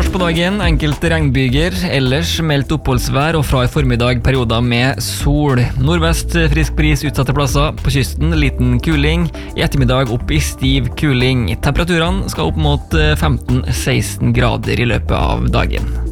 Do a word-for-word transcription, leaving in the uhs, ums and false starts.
Først på dagen, enkelte regnbyger, ellers meldt oppholdsvær og fra i formiddag perioder med sol. Nordvest frisk bris utsatte plasser, på kysten liten kuling, i ettermiddag opp i stiv kuling. Temperaturene skal opp mot femten til seksten grader i løpet av dagen.